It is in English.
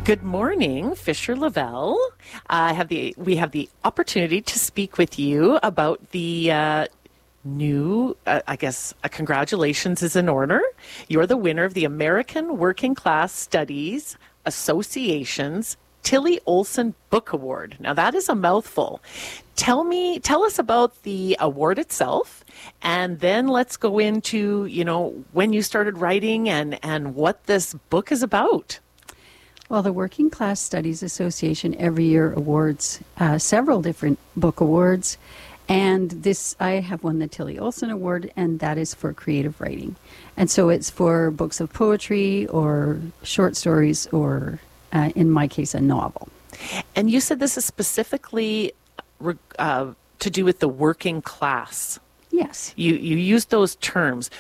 Good morning, Fisher Lavelle. We have the opportunity to speak with you about the new, congratulations is in order. You're the winner of the American Working Class Studies Association's Tilly Olson Book Award. Now that is a mouthful. Tell us about the award itself, and then let's go into, when you started writing and what this book is about. Well, the Working Class Studies Association every year awards several different book awards, and I have won the Tilly Olson Award, and that is for creative writing. And so it's for books of poetry or short stories or, in my case, a novel. And you said this is specifically to do with the working class. Yes. You use those terms.